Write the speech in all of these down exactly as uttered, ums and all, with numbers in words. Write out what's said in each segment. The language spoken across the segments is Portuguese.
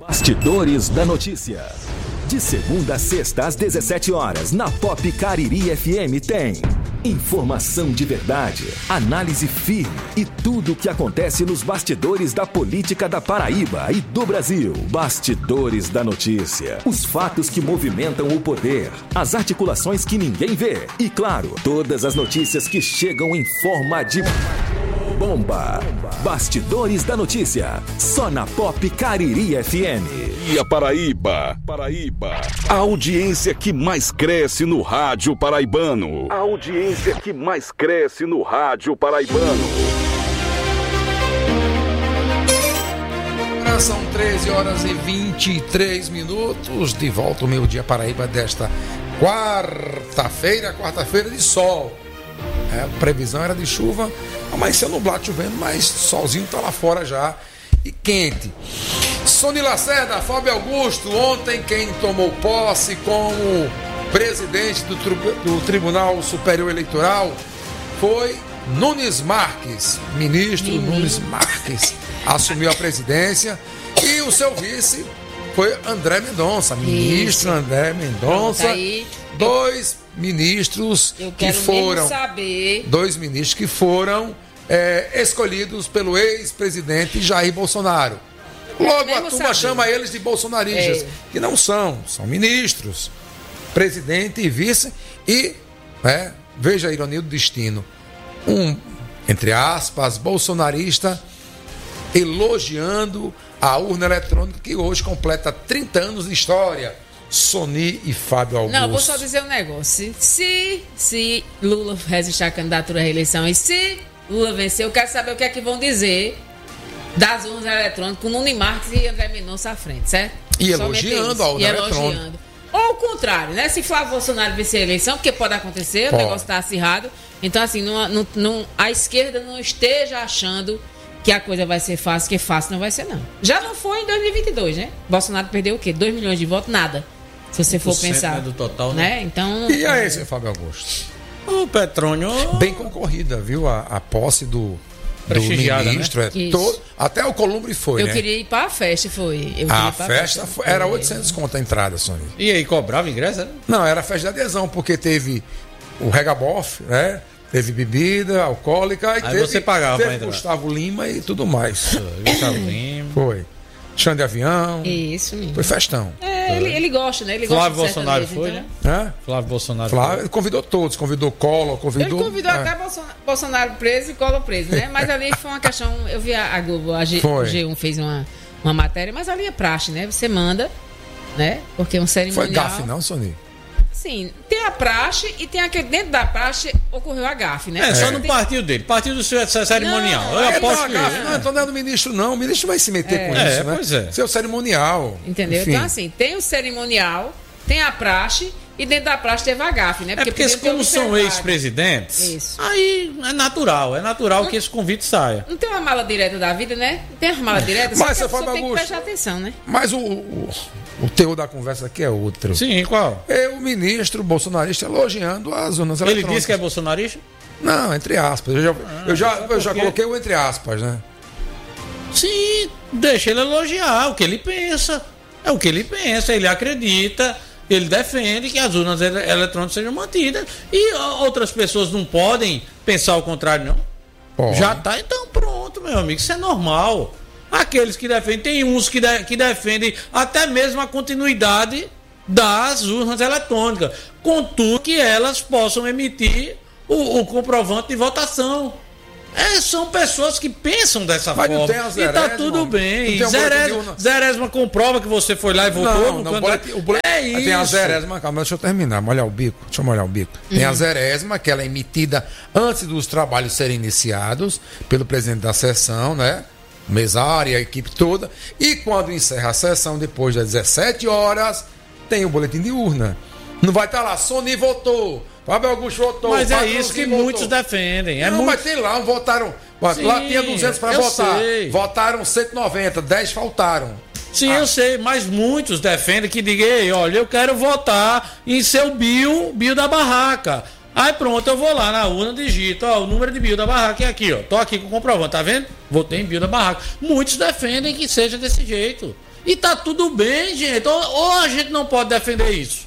Bastidores da Notícia. De segunda a sexta às dezessete horas, na Pop Cariri F M tem informação de verdade, análise firme e tudo o que acontece nos bastidores da política da Paraíba e do Brasil. Bastidores da Notícia. Os fatos que movimentam o poder, as articulações que ninguém vê e, claro, todas as notícias que chegam em forma de bomba. Bastidores da Notícia. Só na Pop Cariri F M. E a Paraíba, Paraíba. A audiência que mais cresce no rádio paraibano. A audiência que mais cresce no rádio paraibano. São treze horas e vinte e três minutos. De volta ao Meio Dia Paraíba desta quarta-feira, quarta-feira de sol. É, a previsão era de chuva, amanheceu nublado, chovendo, mas solzinho tá lá fora já e quente. Sony Lacerda, Fábio Augusto, ontem quem tomou posse como presidente do, do Tribunal Superior Eleitoral foi Nunes Marques, ministro Menino. Nunes Marques, assumiu a presidência e o seu vice foi André Mendonça, ministro Isso. André Mendonça, aí, dois eu... ministros eu que foram saber. dois ministros que foram é, escolhidos pelo ex-presidente Jair Bolsonaro. Logo a turma saber. chama eles de bolsonaristas, é. que não são, são ministros, presidente e vice, e é, veja a ironia do destino, um, entre aspas, bolsonarista elogiando a urna eletrônica que hoje completa trinta anos de história. Sony e Fábio Augusto. Não, vou só dizer um negócio. Se, se Lula resistir à candidatura à reeleição e se Lula vencer, eu quero saber o que é que vão dizer das urnas eletrônicas com Nunes Marques e André Mendonça à frente, certo? E elogiando a urna eletrônica. Ou o contrário, né? Se Flávio Bolsonaro vencer a eleição, porque pode acontecer, pode. O negócio está acirrado. Então, assim, não, não, não, a esquerda não esteja achando que a coisa vai ser fácil, que fácil não vai ser, não. Já não foi em dois mil e vinte e dois, né? Bolsonaro perdeu o quê? dois milhões de votos? Nada. Se você for pensar. Do total, né? né? Então, e aí, seu Fábio Augusto? O Petrônio. Bem concorrida, viu? A, a posse do, do ministro. Né? É todo, até o Columbre foi, eu né? Eu queria ir para a festa, foi. Eu a festa foi, era oitocentos conto a entrada, Sônia. E aí, cobrava ingresso? Né? Não, era festa de adesão, porque teve o regabof, né? Teve bebida alcoólica e aí teve, você pagava teve Gustavo Lima e tudo mais. Gustavo Lima. Foi. Chão de avião. Isso, mesmo. Foi festão. É, ele, ele gosta, né? Ele Flávio gosta Bolsonaro vez, foi, então. né? É? Flávio Bolsonaro Flávio, foi. Ele convidou todos, convidou Collor, convidou... Ele convidou é. até Bolsonaro, Bolsonaro preso e Collor preso, né? Mas ali foi uma questão... Eu vi a, a Globo, a G, o G um fez uma, uma matéria, mas ali é praxe, né? Você manda, né? Porque é um cerimonial... Foi gafe não, Sony? Sim, tem a praxe e tem aquele dentro da praxe ocorreu a gafe, né? É, só é. no partido dele, partido do seu cerimonial. Não, eu é aposto que gafe, é. Não, então não é do ministro, não. O ministro vai se meter é. com é, isso, né? Pois é. Seu cerimonial. Entendeu? Enfim. Então, assim, tem o cerimonial, tem a praxe e dentro da praxe teve a gafe, né? Porque é porque como são ex-presidentes, aí é natural, é natural não, que esse convite saia. Não tem uma mala direta da vida, né? Tem uma mala direta, mas só que a pessoa tem que prestar atenção, né? Mas o... o... O teor da conversa aqui é outro. Sim, qual? É o ministro bolsonarista elogiando as urnas eletrônicas. Ele disse que é bolsonarista? Não, entre aspas. Eu já, ah, eu já, eu já coloquei o entre aspas, né? Sim, deixa ele elogiar o que ele pensa. É o que ele pensa, ele acredita, ele defende que as urnas ele- eletrônicas sejam mantidas. E outras pessoas não podem pensar o contrário, não. Pode. Já tá, então pronto, meu amigo, isso é normal. Aqueles que defendem, tem uns que, de, que defendem até mesmo a continuidade das urnas eletrônicas, contudo que elas possam emitir o, o comprovante de votação. É, são pessoas que pensam dessa Mas forma. não tem a zerésima, e tá tudo bem. um Zerésima, zerésima comprova que você foi lá e votou. Não, não, quando... boletim, o boletim, é isso. Tem a zerésima, calma, deixa eu terminar, molhar o bico. Deixa eu molhar o bico. Uhum. Tem a zerésima, que ela é emitida antes dos trabalhos serem iniciados pelo presidente da sessão, né? Mesária, a equipe toda, e quando encerra a sessão, depois das dezessete horas, tem o boletim de urna. Não vai estar lá, Sony votou, Fábio Augusto votou. Mas é isso que votou. Muitos defendem. É não, muito... mas tem lá, votaram. Sim, lá tinha duzentos para votar. Sei. Votaram cento e noventa, dez faltaram. Sim, ah. eu sei, mas muitos defendem que digam, olha, eu quero votar em seu bio, bio da barraca. Aí pronto, eu vou lá na urna, digito, ó, o número de bio da barraca é aqui, ó. Tô aqui com o comprovante, tá vendo? Votei em bio da barraca. Muitos defendem que seja desse jeito. E tá tudo bem, gente. Ou, ou a gente não pode defender isso.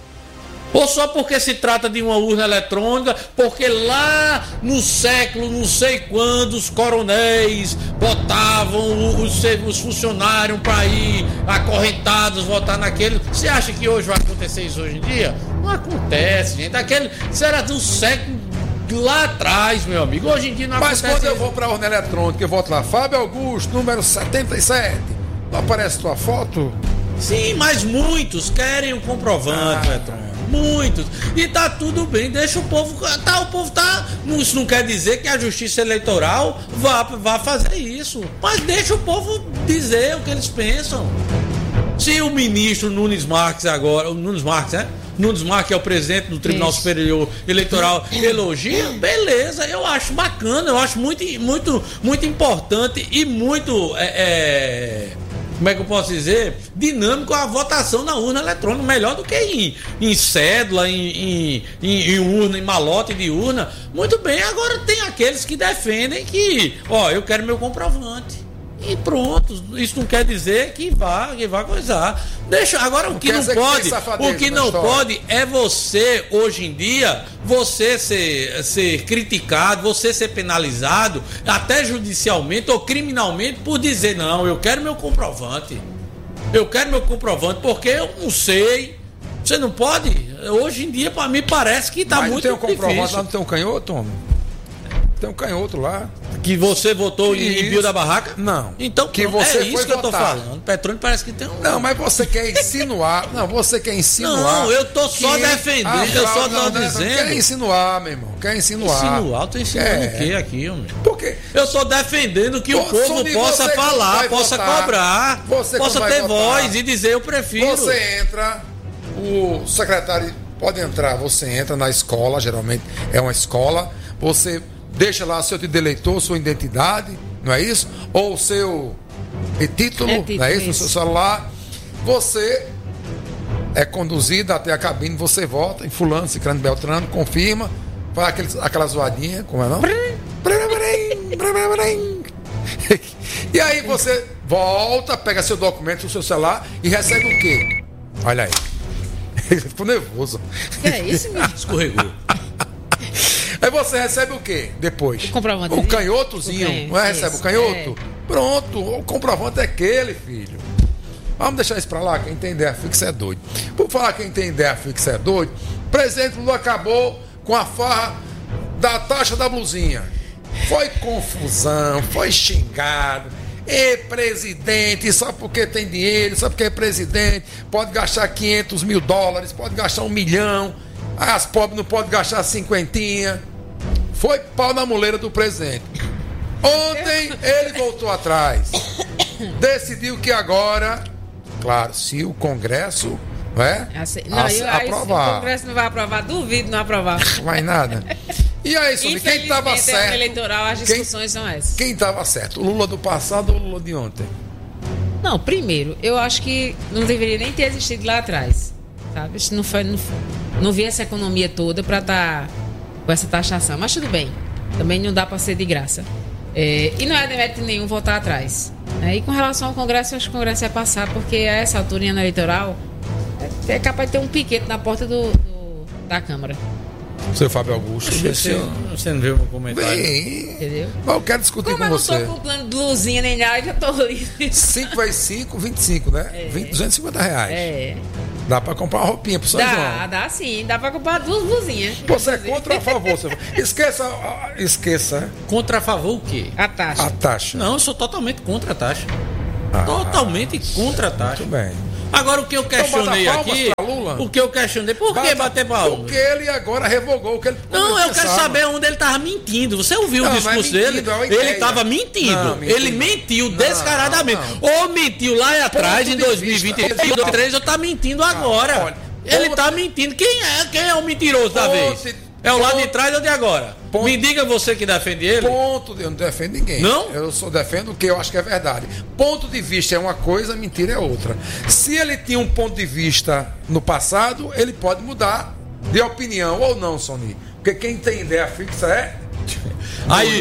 Ou só porque se trata de uma urna eletrônica, porque lá no século, não sei quando, os coronéis botavam os, os funcionários para ir acorrentados, votar naquele. Você acha que hoje vai acontecer isso hoje em dia? Não acontece, gente. Aquele, isso era do século lá atrás, meu amigo. Hoje em dia não Mas acontece. Mas quando eu vou para a urna eletrônica, eu voto lá, Fábio Augusto, número setenta e sete. Não aparece tua foto? Sim, mas muitos querem o comprovante, eletrônico. Ah. Muitos. E tá tudo bem, deixa o povo. Tá, o povo tá. Isso não quer dizer que a justiça eleitoral vá, vá fazer isso. Mas deixa o povo dizer o que eles pensam. Se o ministro Nunes Marques agora. O Nunes Marques, né? Nunes Marques é o presidente do Tribunal isso. Superior Eleitoral, elogia, beleza, eu acho bacana, eu acho muito, muito, muito importante e muito. É, é, como é que eu posso dizer? Dinâmico a votação na urna eletrônica, melhor do que em, em cédula, em, em, em urna, em malote de urna. Muito bem, agora tem aqueles que defendem que, ó, eu quero meu comprovante. E pronto, isso não quer dizer que vá, que vá coisar. Deixa, agora o que não pode, o que não pode é você, hoje em dia, você ser, ser criticado, você ser penalizado, até judicialmente ou criminalmente, por dizer, não, eu quero meu comprovante. Eu quero meu comprovante, porque eu não sei. Você não pode? Hoje em dia, para mim, parece que está muito difícil. Mas não tem um comprovante lá, não tem um canhoto, homem? Tem um canhoto lá. Que você votou em Bio da Barraca? Não. Então, que você é isso que votar. eu tô falando. Petrônio parece que tem um. Não, mas você quer insinuar. Não, você quer insinuar. Não, eu tô só defendendo, ah, eu só tô não, dizendo. Quer insinuar, meu irmão. Quer insinuar. Insinuar? Eu tô insinuando é. o quê aqui, homem? Por quê? Eu tô defendendo que Pô, o povo possa falar, possa votar, cobrar, você possa ter votar, voz e dizer eu prefiro. Você entra, o secretário pode entrar, você entra na escola, geralmente é uma escola, você deixa lá seu título de eleitor, sua identidade, não é isso? Ou o seu título, é título, não é isso? No seu celular. Você é conduzido até a cabine, você vota em fulano, ciclano, beltrano, confirma, faz aquele, aquela zoadinha, como é não? E aí você volta, pega seu documento, o seu celular e recebe o quê? Olha aí. Ele ficou nervoso. Que é isso, meu? Escorregou. Aí você recebe o quê? Depois? O comprovante. O canhotozinho. O canhoto, não é? Recebe isso, o canhoto? É. Pronto, o comprovante é aquele, filho. Vamos deixar isso pra lá, quem tem ideia fixa é doido. Por falar quem tem ideia fixa é doido, o presidente Lula acabou com a farra da taxa da blusinha. Foi confusão, foi xingado. E presidente, só porque tem dinheiro, só porque é presidente, pode gastar quinhentos mil dólares, pode gastar um milhão. As pobres não podem gastar cinquentinha. Foi pau na muleira do presidente. Ontem ele voltou atrás. Decidiu que agora, claro, se o Congresso, não é? Assim, não, a, eu, aprovar. O Congresso não vai aprovar, duvido não aprovar. Não vai nada. E aí, Sônia, quem estava certo? Eleitoral, as discussões quem, são essas. Quem estava certo? O Lula do passado ou o Lula de ontem? Não, primeiro, eu acho que não deveria nem ter existido lá atrás. Sabe? Não, foi, não, não vi essa economia toda para estar tá com essa taxação. Mas tudo bem. Também não dá para ser de graça. É, e não é demérito nenhum voltar atrás. É, e com relação ao Congresso, eu acho que o Congresso vai passar, porque a essa altura em ano eleitoral é, é capaz de ter um piquete na porta do, do, da Câmara. Seu Fábio Augusto. Você, você não viu o meu comentário? Bem, entendeu? Mas eu quero discutir Como com você. Como eu não tô com plano de luzinha nem nada, já tô livre. cinco vezes cinco, vinte e cinco, né? É. vinte, duzentos e cinquenta reais. É. Dá pra comprar uma roupinha pro São dá, João. Dá, dá sim. Dá pra comprar duas blusinhas. Você é contra ou a favor? Seu... Esqueça, esqueça. Contra a favor o quê? A taxa. A taxa. Não, eu sou totalmente contra a taxa. Ah, totalmente contra a taxa. Muito bem. Agora o que eu questionei então, aqui, o que eu questionei, por que Bata, bater palma? Porque ele agora revogou o que ele Não, eu quero saber onde ele estava mentindo. Você ouviu não, o discurso dele? Ele estava mentindo. Não, ele mentiu não, descaradamente. Não, não. Ou mentiu lá atrás, em dois mil e vinte e três, ou está mentindo agora. Olha, ele está mentindo. Quem é? Quem é o mentiroso da vez? É o lado de trás ou de agora? Ponto. Me diga você que defende ele. Ponto, eu não defendo ninguém. Não? Eu só defendo o que eu acho que é verdade. Ponto de vista é uma coisa, mentira é outra. Se ele tinha um ponto de vista no passado, ele pode mudar de opinião ou não, Sony. Porque quem tem ideia fixa é...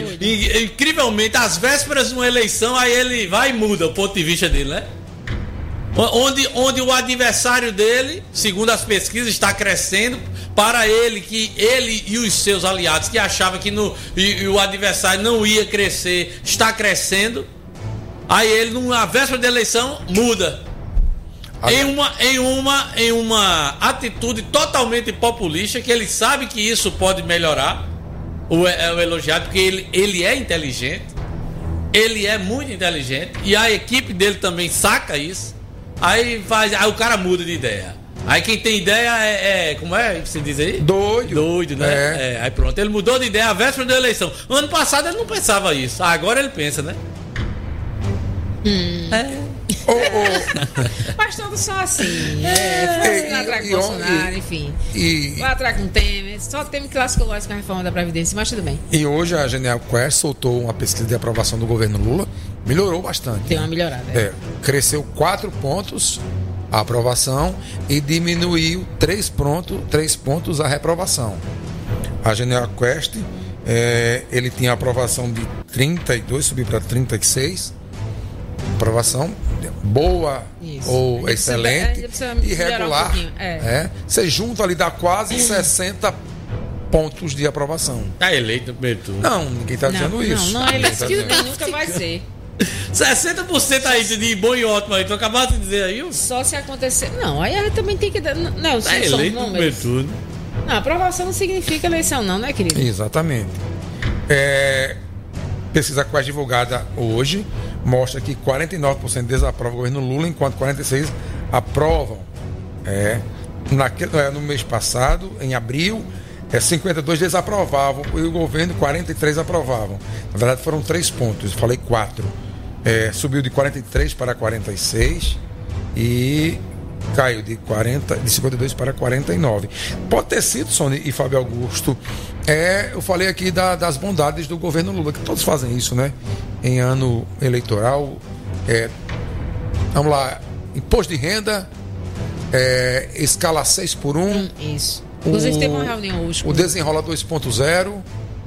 Aí, incrivelmente, às vésperas de uma eleição, aí ele vai e muda o ponto de vista dele, né? Onde, onde o adversário dele, segundo as pesquisas, está crescendo. Para ele, que ele e os seus aliados que achavam que no, e, e o adversário não ia crescer, está crescendo. Aí ele, na véspera da eleição, muda. Em uma, em, uma, em uma atitude totalmente populista, que ele sabe que isso pode melhorar o, o elogiado, porque ele, ele é inteligente. Ele é muito inteligente. E a equipe dele também saca isso. Aí, faz, aí o cara muda de ideia. Aí quem tem ideia é, é como é que se diz aí? Doido. Doido, né? É. É, aí pronto, ele mudou de ideia a véspera da eleição. Ano passado ele não pensava isso, agora ele pensa, né? Hum. É. Oh, oh. Mas todos são assim. É, vai atrás com o Bolsonaro, e, enfim. E, vai atrás com o Temer. Só Temer que lascou com a reforma da Previdência, mas tudo bem. E hoje a Genial Quest soltou uma pesquisa de aprovação do governo Lula. Melhorou bastante. Tem uma melhorada. É. É, cresceu quatro pontos a aprovação e diminuiu três pontos, três pontos a reprovação. A Genial Quest, é, ele tinha aprovação de trinta e dois, subiu para trinta e seis. Aprovação boa Isso. ou excelente precisa, e regular. Um é. É. Você junta ali, dá quase sessenta pontos de aprovação. Tá eleito no primeiro turno. Não, ninguém está dizendo não, isso. Não, não é eleito, tá nunca vai ser. sessenta por cento aí de bom e ótimo aí, tu acabaste de dizer aí? Só se acontecer. Não, aí ela também tem que dar. Não, tá eleito no primeiro turno. Não, aprovação não significa eleição, não, né, querido? Exatamente. É, pesquisa quase divulgada hoje mostra que quarenta e nove por cento desaprovam o governo Lula, enquanto quarenta e seis por cento aprovam. É, naquele, no mês passado, em abril, é, cinquenta e dois desaprovavam e o governo quarenta e três aprovavam. Na verdade foram três pontos, eu falei quatro. É, subiu de quarenta e três para quarenta e seis e caiu de, quarenta, de cinquenta e dois para quarenta e nove. Pode ter sido, Sônia e Fábio Augusto, é, eu falei aqui da, das bondades do governo Lula, que todos fazem isso, né? Em ano eleitoral. É, vamos lá, imposto de renda, é, escala seis por um. Hum, isso. Inclusive teve uma reunião hoje. O Desenrola dois ponto zero.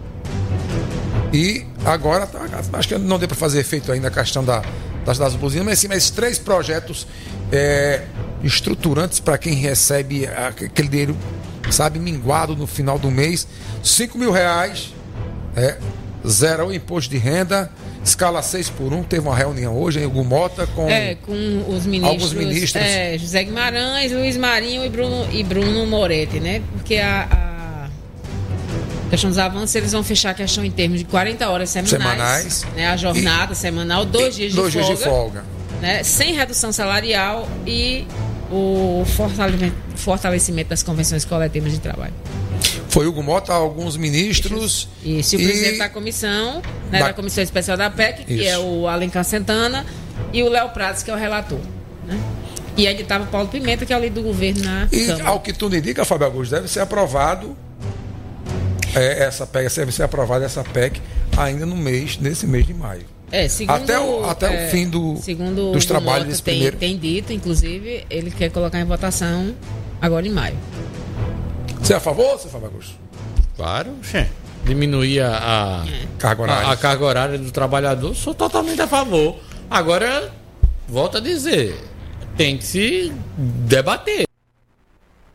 E agora, tá, acho que não deu para fazer efeito ainda a questão da, das, das buzinas, mas sim, mas três projetos é, estruturantes para quem recebe aquele dinheiro, sabe, minguado no final do mês. cinco mil reais, é, zero o imposto de renda, escala seis por um. Teve uma reunião hoje em Hugo Mota com, é, com os ministros, alguns ministros. É, José Guimarães, Luiz Marinho e Bruno, e Bruno Moretti, né? Porque a, a questão dos avanços, eles vão fechar a questão em termos de quarenta horas semanais, semanais né? A jornada e, semanal, dois dias de dois folga, dias de folga. Né? Sem redução salarial e o fortalecimento, fortalecimento das convenções coletivas de trabalho. Foi Hugo Mota, alguns ministros. Isso, e o presidente da comissão, né, da... da Comissão Especial da P E C, que Isso. é o Alencar Santana, e o Léo Prates, que é o relator. Né? E aí estava o Paulo Pimenta, que é o líder do governo na E Câmara. Ao que tudo indica, Fábio Augusto, deve ser aprovado é, essa P E C, deve ser aprovada essa P E C ainda no mês, nesse mês de maio. É, segundo, até o, até é, o fim do, segundo dos do trabalhos Mota desse tem, primeiro. tem dito, inclusive, ele quer colocar em votação agora em maio. Você é a favor, seu Fábio Augusto? Claro, che. Diminuir a, a, É. Carga horária. a, a carga horária do trabalhador, sou totalmente a favor. Agora, volto a dizer, tem que se debater.